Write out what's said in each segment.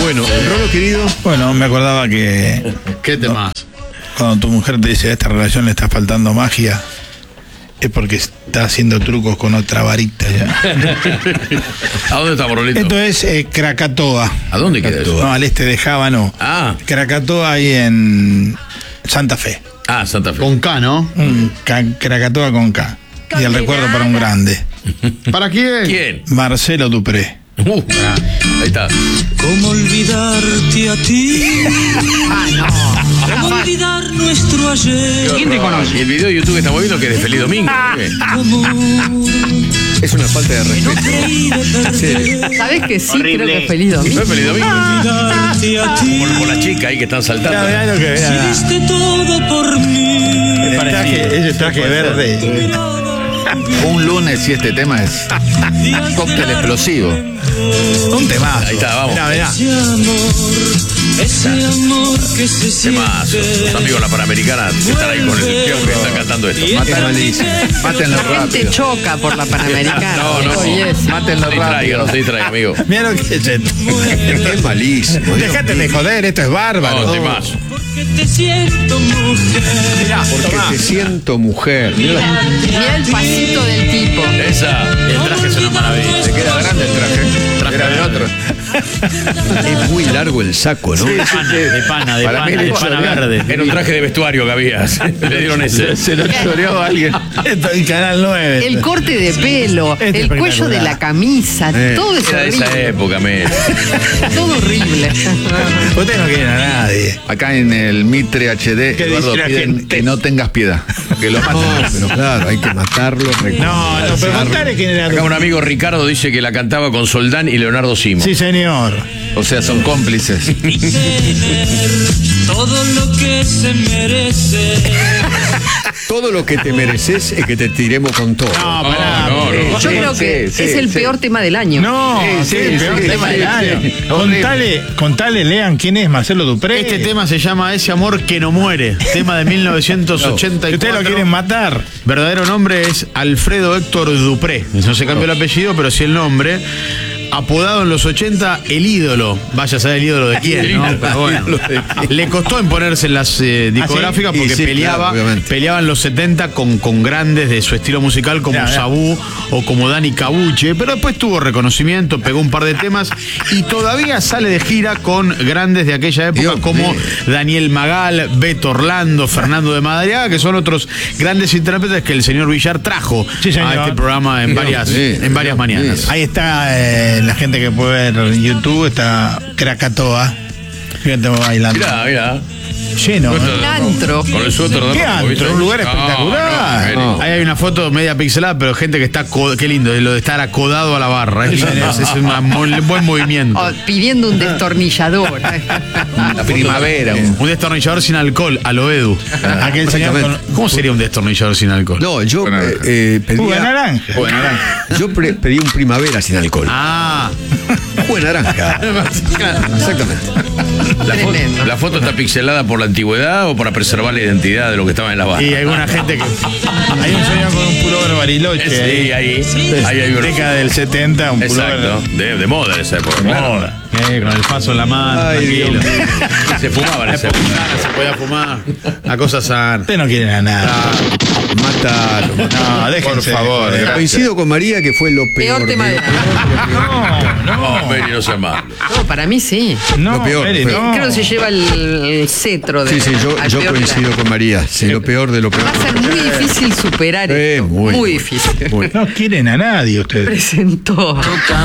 Bueno, Rolo querido. Bueno, me acordaba que... ¿Qué temas? Cuando tu mujer te dice a esta relación le está faltando magia, es porque está haciendo trucos con otra varita ya. ¿A dónde estamos, Rolito? Esto es Krakatoa. ¿A dónde queda eso? No, al este de Jábano. Ah. Krakatoa ahí en Santa Fe. Ah, Santa Fe. Con K, ¿no? Krakatoa con K. Y el recuerdo para un grande. ¿Para quién? ¿Quién? Marcelo Dupré. Ahí está. ¿Cómo olvidarte a ti? ¿Cómo olvidar nuestro ayer? ¿Quién te conoce? Y el video de YouTube que estamos viendo que es de Feliz Domingo. Es una falta de respeto. ¿Sabés que sí? Horrible. Creo que es Feliz Domingo. ¿No es Feliz Domingo? Olvidarte a ti. Por la chica ahí que están saltando. Mirá lo que Si vea. diste todo por mí. Ese traje verde. Un lunes y este tema es cóctel explosivo. Un temazo. Ahí está, vamos. Mirá. Ese amor que se siente. Temazo. Los amigos de la Panamericana están ahí con el tío que están cantando esto. Mátenlo La gente rápido. choca por la Panamericana. No. Oye, Mátenlo No se distraiga, rápido. no se distraiga, amigo. Mirá lo que es esto. Qué malísimo. Dejate de joder, esto es bárbaro. No, temazo. Porque te siento mujer. Mirá, tomá. Te siento mujer. mirá el pasito del tipo. Esa. El traje es una maravilla. Te queda grande el traje. Era de otro. Es muy largo el saco, ¿no? De pana verde. Era un traje de vestuario que había. Le dieron ese. Se lo choreó a alguien. Esto en Canal 9. El corte de pelo, Este el espectacular. cuello de la camisa, todo es Era de esa horrible. época, me. Todo horrible. Ustedes no quieren a nadie. Acá en el Mitre HD, ¿Qué Eduardo, dice la piden gente? que no tengas piedad. Que lo maten. Pero claro, hay que matarlo. No, pero contale quién era. Acá un amigo Ricardo dice que la cantaba con Soldán y Leonardo Simo. Sí, señor. O sea, son cómplices. Todo lo que se merece. Todo lo que te mereces es que te tiremos con todo. No, pará. no. Yo creo que es el peor tema del año. No, Sí, el peor sí, tema sí, del año. sí. Contale, lean quién es Marcelo Dupré. Este tema se llama Ese amor que no muere. Tema de 1984. Que ustedes lo quieren matar. Verdadero nombre es Alfredo Héctor Dupré. No se cambió el apellido, pero sí el nombre. Apodado en los 80 el ídolo. Vaya a saber el ídolo de quién, ¿no? Pero bueno. Le costó imponerse en las discográficas ¿sí? porque Y sí, peleaba, claro, obviamente. peleaba en los 70 con grandes de su estilo musical como Ya. Sabú o como Dani Cabuche, pero después tuvo reconocimiento, pegó un par de temas y todavía sale de gira con grandes de aquella época Dios como mío. Daniel Magal, Beto Orlando, Fernando de Madariaga, que son otros grandes intérpretes que el señor Villar trajo Sí, señor. a este programa en varias mañanas. Ahí está la gente que puede ver en YouTube, está Krakatoa. Fíjate bailando. Mirá. Lleno. ¿eh? Un antro. Con el suéter de ¿Qué rojo, antro? ¿viste? Un lugar espectacular. No. Ahí hay una foto media pixelada, pero gente que está, qué lindo, lo de estar acodado a la barra. Es un buen movimiento. Oh, pidiendo un destornillador. La primavera. Un destornillador sin alcohol, a lo Edu. Aquel señor con ¿Cómo sería un destornillador sin alcohol? No, yo jugo de pedía. naranja. Yo pedí un primavera sin alcohol. Ah, Jugo de naranja. Exactamente. Tremendo. ¿La foto está pixelada por la antigüedad o para preservar la identidad de lo que estaba en la barra? y alguna gente que. Hay un señor con un pullover Bariloche. Sí, ahí hay una. Década del 70, un Exacto. pullover. De moda en esa época. claro. Moda. con el paso en la mano, Ay, tranquilo. Se fumaba en La esa época época. sana, se podía fumar. La cosa sana. Ustedes no quieren a nada. Mátalo. No, déjense. Por favor, de joder. Coincido con María que fue lo peor. Peor tema del año. No, Mary, no sea malo. No, para mí sí. No, Lo peor, Mary, pero- no. Creo que se lleva el cetro de. Sí, yo al peor coincido con María. Sí, lo peor de lo peor. Va a ser muy difícil superar esto. Muy difícil. No quieren a nadie ustedes. Presentó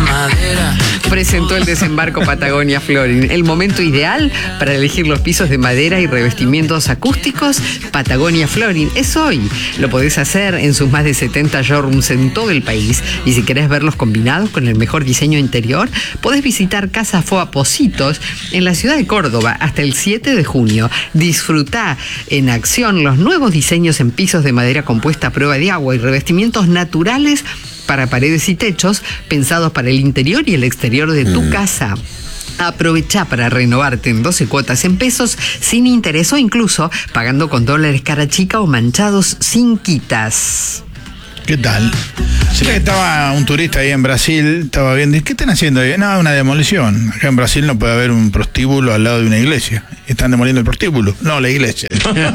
el desembarco Patagonia Florin. El momento ideal para elegir los pisos de madera y revestimientos acústicos. Patagonia Florin es hoy. Lo podés hacer en sus más de 70 showrooms en todo el país. Y si querés verlos combinados con el mejor diseño interior, podés visitar Casa Foa Positos en la ciudad de Córdoba hasta el 7 de junio. Disfrutá en acción los nuevos diseños en pisos de madera compuesta a prueba de agua y revestimientos naturales para paredes y techos pensados para el interior y el exterior de tu casa. Aprovecha para renovarte en 12 cuotas en pesos sin interés o incluso pagando con dólares cara chica o manchados sin quitas. ¿Qué tal? Sí, estaba un turista ahí en Brasil, estaba viendo, ¿qué están haciendo ahí? No, una demolición. Acá en Brasil no puede haber un prostíbulo al lado de una iglesia. Están demoliendo el prostíbulo, no la iglesia.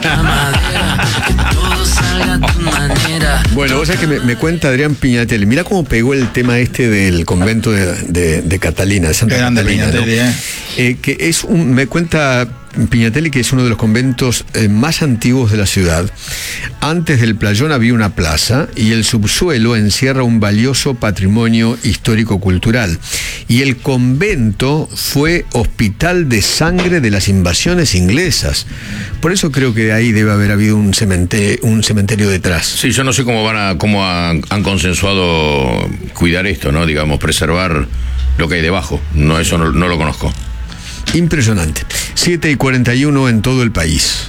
Bueno, vos sabés que me cuenta Adrián Piñatelli. Mirá cómo pegó el tema este del convento de Catalina, de Santa Grande Catalina, Piñatelli, ¿no? Que me cuenta Piñatelli que es uno de los conventos más antiguos de la ciudad. Antes del playón había una plaza y el subsuelo encierra un valioso patrimonio histórico-cultural. Y el convento fue hospital de sangre de las invasiones inglesas. Por eso creo que ahí debe haber habido un cementerio detrás. Sí, yo no sé cómo han consensuado cuidar esto, ¿no? Digamos, preservar lo que hay debajo. No, eso no lo conozco. Impresionante. 7:41 en todo el país.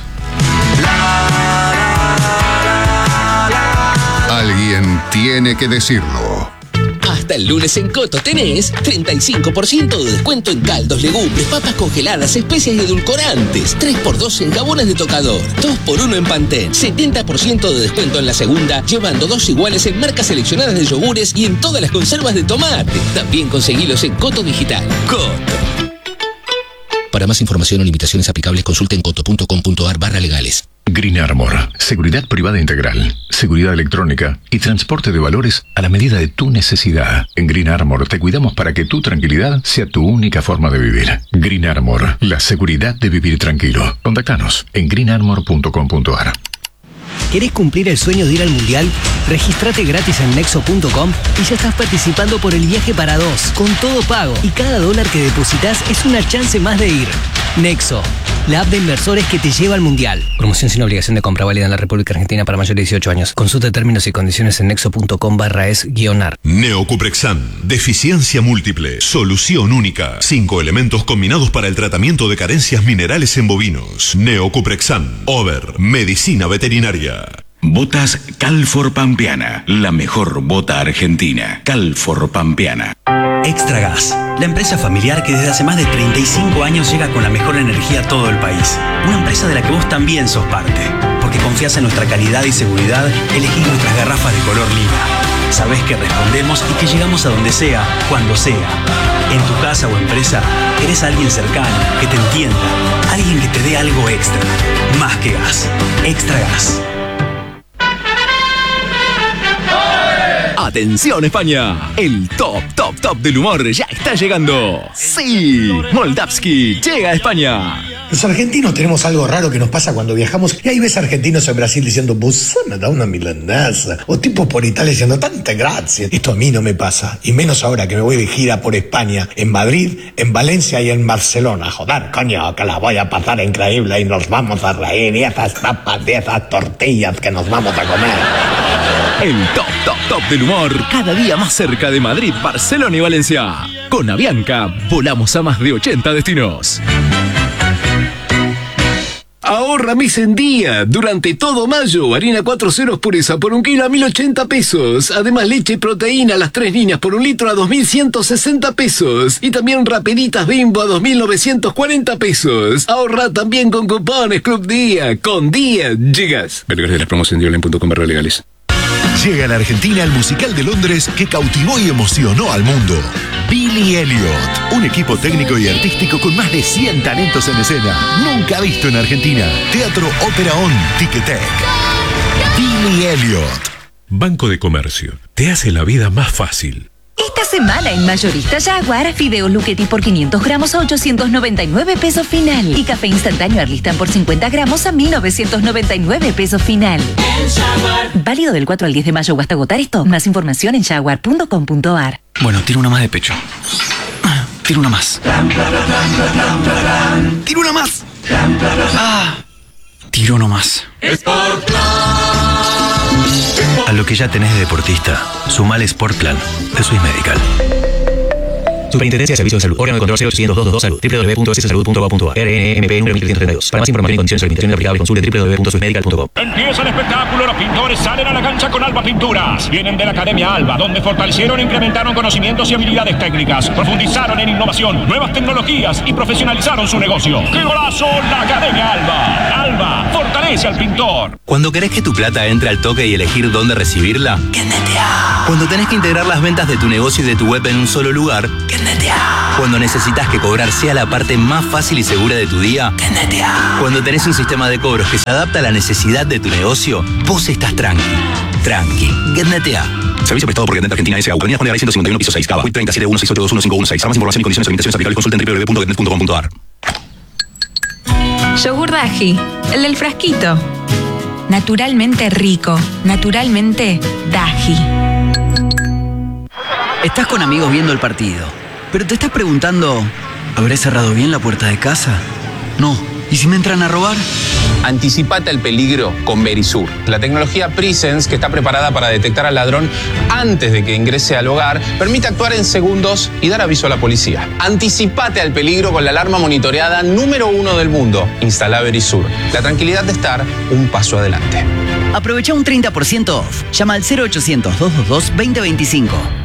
Alguien tiene que decirlo. Hasta el lunes en Coto tenés 35% de descuento en caldos, legumbres, papas congeladas, especias y edulcorantes. 3x2 en jabones de tocador. 2x1 en Pantene. 70% de descuento en la segunda, llevando 2 iguales en marcas seleccionadas de yogures y en todas las conservas de tomate. También conseguilos en Coto Digital. Coto. Para más información o limitaciones aplicables, consulte en coto.com.ar/legales. Green Armor, seguridad privada integral, seguridad electrónica y transporte de valores a la medida de tu necesidad. En Green Armor te cuidamos para que tu tranquilidad sea tu única forma de vivir. Green Armor, la seguridad de vivir tranquilo. Contáctanos en greenarmor.com.ar. ¿Querés cumplir el sueño de ir al Mundial? Regístrate gratis en Nexo.com y ya estás participando por el viaje para 2, con todo pago. Y cada dólar que depositas es una chance más de ir. Nexo, la app de inversores que te lleva al Mundial. Promoción sin obligación de compra, válida en la República Argentina para mayores de 18 años. Consulta términos y condiciones en Nexo.com/es-AR. Neocuprexan, deficiencia múltiple, solución única. 5 elementos combinados para el tratamiento de carencias minerales en bovinos. Neocuprexan, Over, medicina veterinaria. Botas Calfor Pampeana, la mejor bota argentina. Calfor Pampeana. Extra Gas, la empresa familiar que desde hace más de 35 años llega con la mejor energía a todo el país. Una empresa de la que vos también sos parte. Porque confías en nuestra calidad y seguridad, elegís nuestras garrafas de color lila. Sabés que respondemos y que llegamos a donde sea, cuando sea. En tu casa o empresa, querés a alguien cercano, que te entienda. Alguien que te dé algo extra. Más que gas. Extra Gas. ¡Atención España! El top del humor ya está llegando. ¡Sí! Moldavsky llega a España. Los argentinos tenemos algo raro que nos pasa cuando viajamos y ahí ves argentinos en Brasil diciendo "Bussana da una milanesa" o tipos por Italia diciendo "tanta gracia". Esto a mí no me pasa, y menos ahora que me voy de gira por España, en Madrid, en Valencia y en Barcelona. Joder, coño, que la voy a pasar increíble y nos vamos a reír, y esas tapas de esas tortillas que nos vamos a comer. El top del humor, cada día más cerca de Madrid, Barcelona y Valencia. Con Avianca, volamos a más de 80 destinos. Ahorra mes en día. Durante todo mayo, harina 4 ceros pureza por 1 kilo a 1.080 pesos. Además, leche y proteína, las 3 líneas por 1 litro a 2.160 pesos. Y también rapeditas Bimbo a 2.940 pesos. Ahorra también con cupones Club Día. Con Día llegas. Vergas de la promoción de online.com/legales. Llega a la Argentina el musical de Londres que cautivó y emocionó al mundo. Billy Elliot, un equipo técnico y artístico con más de 100 talentos en escena, nunca visto en Argentina. Teatro Ópera On, Ticketek. Billy Elliot. Banco de Comercio, te hace la vida más fácil. Esta semana en Mayorista Jaguar, fideos Luchetti por 500 gramos a 899 pesos final. Y café instantáneo Arlistan por 50 gramos a 1.999 pesos final. Válido del 4 al 10 de mayo o hasta agotar esto. Más información en jaguar.com.ar. Bueno, tiro una más de pecho. Tiro una más. Tiro una más. Tiro uno más. A lo que ya tenés de deportista, sumale Sport Plan de Swiss Medical. Superintendencia de Servicios de Salud. Órgano de control 0800-222 Salud. www.ssalud.gov.ar. RNMP número 1332. Para más información y condiciones de invitación aplicable, consulte www.susmedical.com. Empieza el espectáculo. Los pintores salen a la cancha con Alba Pinturas. Vienen de la Academia Alba, donde fortalecieron e incrementaron conocimientos y habilidades técnicas. Profundizaron en innovación, nuevas tecnologías y profesionalizaron su negocio. ¡Qué golazo! La Academia Alba. Alba fortalece al pintor. Cuando querés que tu plata entre al toque y elegir dónde recibirla, Kennetea. Cuando tenés que integrar las ventas de tu negocio y de tu web en un solo lugar, Kennetea. Cuando necesitas que cobrar sea la parte más fácil y segura de tu día, Kennetea. Cuando tenés un sistema de cobros que se adapta a la necesidad de tu negocio, vos estás tranqui. Tranqui. Kennetea. Servicio prestado por Getnet Argentina S.A. Avenida Juan de Garay 151, piso 6, Cava. 3716821516. Para más información y condiciones de limitaciones aplicables, consulta en www.getnet.com.ar. Yogur Daji, el del frasquito. Naturalmente rico, naturalmente Daji. Estás con amigos viendo el partido, pero te estás preguntando, ¿habré cerrado bien la puerta de casa? No. ¿Y si me entran a robar? Anticipate al peligro con Verisur, la tecnología Presence que está preparada para detectar al ladrón antes de que ingrese al hogar, permite actuar en segundos y dar aviso a la policía. Anticipate al peligro con la alarma monitoreada número 1 del mundo. Instala Verisur, la tranquilidad de estar un paso adelante. Aprovecha un 30% off. Llama al 0800-222-2025.